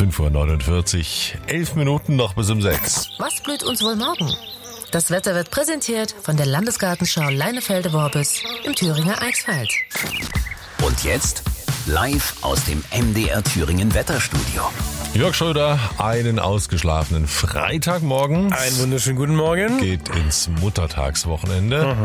5:49 Uhr, 11 Minuten noch bis um 6. Was blüht uns wohl morgen? Das Wetter wird präsentiert von der Landesgartenschau Leinefelde-Worbis im Thüringer Eichsfeld. Und jetzt live aus dem MDR Thüringen Wetterstudio. Jörg Schröder, einen ausgeschlafenen Freitagmorgen. Einen wunderschönen guten Morgen. Geht ins Muttertagswochenende.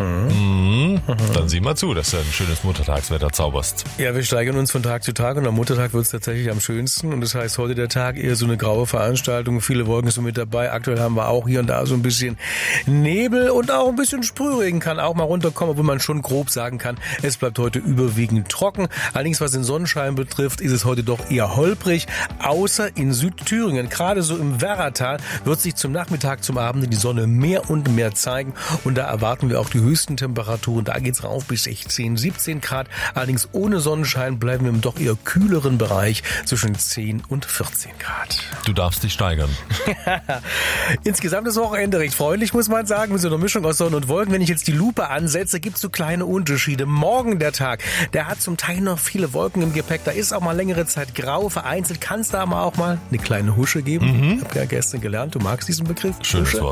Dann sieh mal zu, dass du ein schönes Muttertagswetter zauberst. Ja, wir steigern uns von Tag zu Tag und am Muttertag wird es tatsächlich am schönsten. Und das heißt, heute der Tag eher so eine graue Veranstaltung. Viele Wolken sind mit dabei. Aktuell haben wir auch hier und da so ein bisschen Nebel und auch ein bisschen Sprühregen kann auch mal runterkommen, obwohl man schon grob sagen kann, es bleibt heute überwiegend trocken. Allerdings, was den Sonnenschein betrifft, ist es heute doch eher holprig, außer in Südthüringen. Gerade so im Werratal wird sich zum Nachmittag, zum Abend die Sonne mehr und mehr zeigen. Und da erwarten wir auch die höchsten Temperaturen. Da geht's rauf bis 16, 17 Grad. Allerdings ohne Sonnenschein bleiben wir im doch eher kühleren Bereich zwischen 10 und 14 Grad. Du darfst dich steigern. Insgesamt das Wochenende recht freundlich, muss man sagen, mit so einer Mischung aus Sonne und Wolken. Wenn ich jetzt die Lupe ansetze, gibt's so kleine Unterschiede. Morgen der Tag, der hat zum Teil noch viele Wolken im Gepäck. Da ist auch mal längere Zeit grau. Vereinzelt kann es da aber auch mal eine kleine Husche geben. Ich habe ja gestern gelernt, du magst diesen Begriff. Schönes Husche. Wort.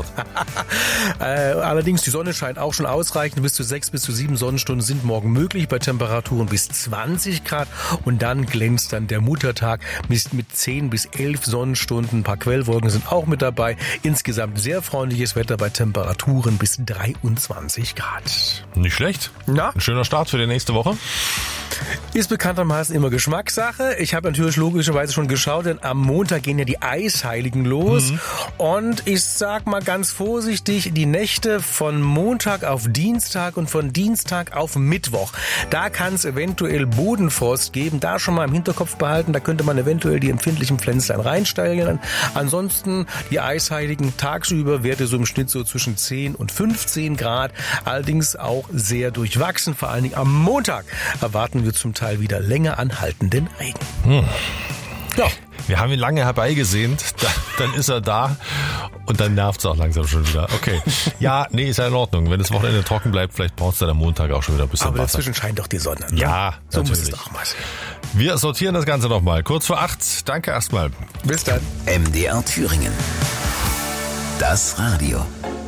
Allerdings, die Sonne scheint auch schon ausreichend. Bis zu 6 bis zu 7 Sonnenstunden sind morgen möglich bei Temperaturen bis 20 Grad. Und dann glänzt dann der Muttertag mit 10 bis 11 Sonnenstunden. Ein paar Quellwolken sind auch mit dabei. Insgesamt sehr freundliches Wetter bei Temperaturen bis 23 Grad. Nicht schlecht. Na? Ein schöner Start für die nächste Woche. Ist bekanntermaßen immer Geschmackssache. Ich habe natürlich logischerweise schon geschaut, denn am Montag gehen ja die Eisheiligen los. Und ich sag mal ganz vorsichtig, die Nächte von Montag auf Dienstag und von Dienstag auf Mittwoch. Da kann es eventuell Bodenfrost geben. Da schon mal im Hinterkopf behalten. Da könnte man eventuell die empfindlichen Pflänzlein reinsteigern. Ansonsten die Eisheiligen tagsüber Werte so im Schnitt so zwischen 10 und 15 Grad. Allerdings auch sehr durchwachsen. Vor allen Dingen am Montag erwarten wir zum Teil wieder länger anhaltenden Regen. Ja. Wir haben ihn lange herbeigesehnt, dann ist er da und dann nervt es auch langsam schon wieder. Okay, ja, nee, ist ja in Ordnung. Wenn das Wochenende trocken bleibt, vielleicht brauchst du dann am Montag auch schon wieder ein bisschen Aber Wasser. dazwischen scheint doch die Sonne. Ne? Ja, so natürlich. muss es doch mal sein. Wir sortieren das Ganze nochmal. Kurz vor 8. Danke erstmal. Bis dann. MDR Thüringen. Das Radio.